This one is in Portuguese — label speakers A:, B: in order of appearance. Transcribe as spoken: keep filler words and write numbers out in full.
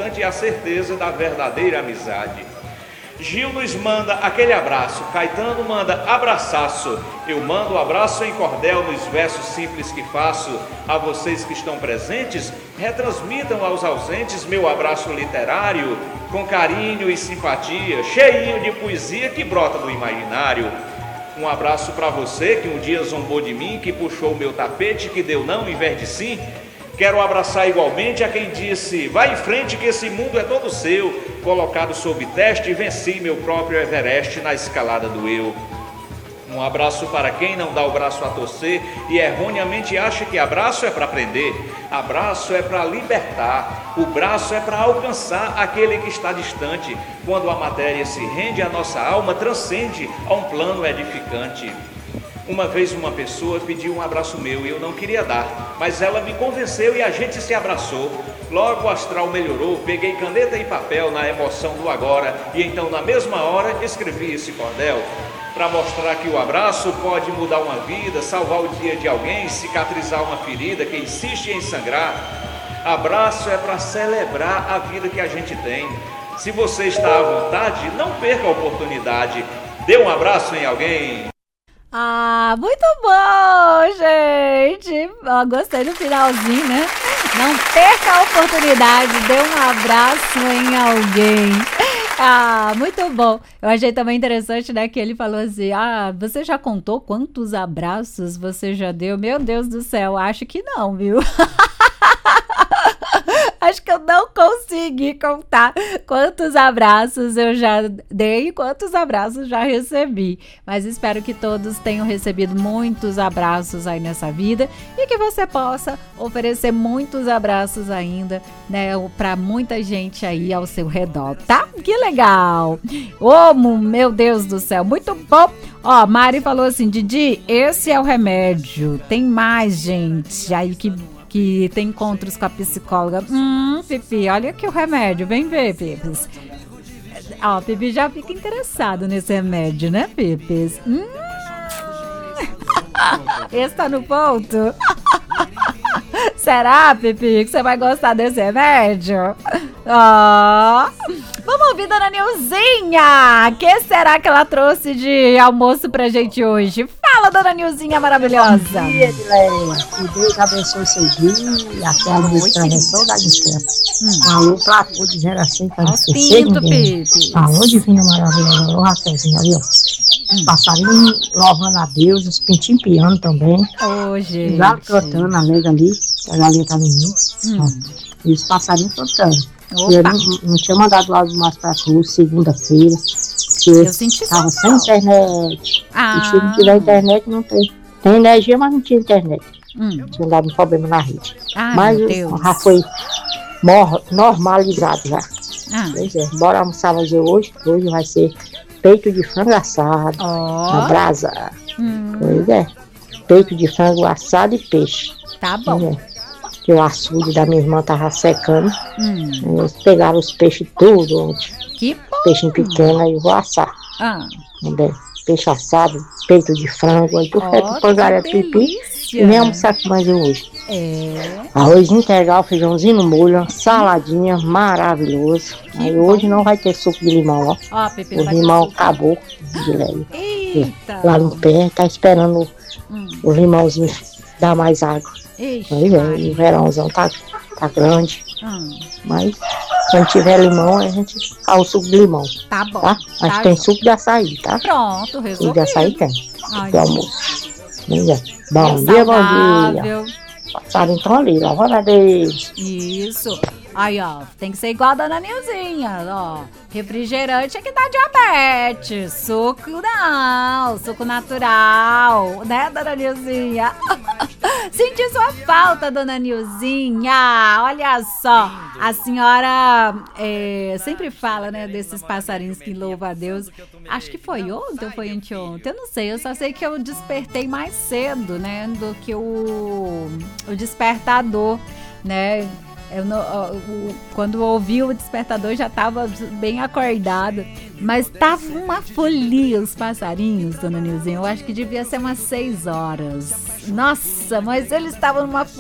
A: importante é a certeza da verdadeira amizade. Gil nos manda aquele abraço, Caetano manda abraçaço, eu mando um abraço em cordel nos versos simples que faço. A vocês que estão presentes, retransmitam aos ausentes meu abraço literário, com carinho e simpatia, cheinho de poesia que brota do imaginário. Um abraço para você que um dia zombou de mim, que puxou o meu tapete, que deu não em vez de sim. Quero abraçar igualmente a quem disse, vai em frente que esse mundo é todo seu. Colocado sob teste, venci meu próprio Everest na escalada do eu. Um abraço para quem não dá o braço a torcer e erroneamente acha que abraço é para prender. Abraço é para libertar, o braço é para alcançar aquele que está distante. Quando a matéria se rende, a nossa alma transcende a um plano edificante. Uma vez uma pessoa pediu um abraço meu e eu não queria dar, mas ela me convenceu e a gente se abraçou. Logo o astral melhorou, peguei caneta e papel na emoção do agora e então na mesma hora escrevi esse cordel para mostrar que o abraço pode mudar uma vida, salvar o dia de alguém, cicatrizar uma ferida que insiste em sangrar. Abraço é para celebrar a vida que a gente tem. Se você está à vontade, não perca a oportunidade. Dê um abraço em alguém.
B: Ah, muito bom, gente. Ó, gostei do finalzinho, né? Não perca a oportunidade, dê um abraço em alguém. Ah, muito bom. Eu achei também interessante, né, que ele falou assim, ah, você já contou quantos abraços você já deu? Meu Deus do céu, acho que não, viu? Acho que eu não consegui contar quantos abraços eu já dei e quantos abraços já recebi. Mas espero que todos tenham recebido muitos abraços aí nessa vida e que você possa oferecer muitos abraços ainda, né, para muita gente aí ao seu redor, tá? Que legal! Ô, meu Deus do céu, muito bom! Ó, Mari falou assim, Didi, esse é o remédio. Tem mais gente aí que... que tem encontros com a psicóloga. Hum, Pipi, olha aqui o remédio. Vem ver, Pipis. Ó, Pipi já fica interessado nesse remédio, né, Pipis? Hum. Esse tá no ponto? Será, Pipi, que você vai gostar desse remédio? Ó... Vamos ouvir Dona Nilzinha. O que será que ela trouxe de almoço pra gente hoje? Fala, Dona Nilzinha maravilhosa.
C: Bom dia, Dileia. Que Deus abençoe seu dia. Até a luz atravessou da distância. Hum. Alô, platô dizendo assim, para não esquecer ninguém. Alô, divina maravilhosa. Alô, Raquelzinha, ali, ó. Hum. Passarinho louvando a Deus, os pintinhos piando também.
B: Ô, oh, gente.
C: O galo cantando, a lega ali, a galinha tá no ninho. Hum. E os passarinhos cantando. Eu não, não tinha mandado o áudio mais pra tu, segunda-feira, porque eu estava sem internet.
B: Ah.
C: E se não tiver internet, não tem. Tem energia, mas não tinha internet. Hum. Tinha dado um problema na rede.
B: Ah,
C: mas já foi mor- normalizado já.
B: Ah.
C: Pois é, bora almoçar fazer hoje. Hoje vai ser peito de frango assado,
B: oh.
C: na brasa.
B: Hum.
C: Pois é, peito de frango assado e peixe.
B: Tá bom.
C: Pois é. Que o açude da minha irmã tava secando.
B: Hum.
C: Eles pegaram os peixes tudo ontem.
B: Que bom.
C: Peixinho pequeno, aí eu vou assar.
B: Ah.
C: Também. Peixe assado, peito de frango, aí tu
B: oh,
C: fez pangaré pipi. E vem almoçar com mais hoje.
B: É.
C: Arroz integral, feijãozinho no molho, saladinha, maravilhoso. Que aí bom. Hoje não vai ter suco de limão, ó.
B: Ó, Pepe,
C: o limão acabou de leve.
B: Eita.
C: Lá no pé, tá esperando hum. o limãozinho dar mais água.
B: Ixi,
C: aí é, o verãozão tá, tá grande,
B: hum.
C: mas quando tiver limão, a gente faz o suco de limão.
B: Tá bom.
C: Tá? Mas
B: tá
C: tem
B: bom.
C: suco de açaí, tá?
B: Pronto, resolvido.
C: Suco de açaí tem.
B: Ai,
C: do almoço. Bom
B: é
C: dia,
B: saudável.
C: bom dia. Passaram então ali, lavando a Deus.
B: Isso. Aí, ó, tem que ser igual a Dona Nilzinha, ó. Refrigerante é que dá diabetes. Suco não, suco natural, né, Dona Nilzinha? Senti sua falta, Dona Nilzinha. Olha só, a senhora é, sempre fala, né, desses passarinhos que louvam a Deus. Acho que foi ontem ou foi anteontem, eu não sei. Eu só sei que eu despertei mais cedo, né, do que o, o despertador, né? Eu não, eu, quando eu ouvi o despertador já estava bem acordada, mas tava uma folia os passarinhos, Dona Nilzinha. Eu acho que devia ser umas seis horas. Nossa, mas eles estavam numa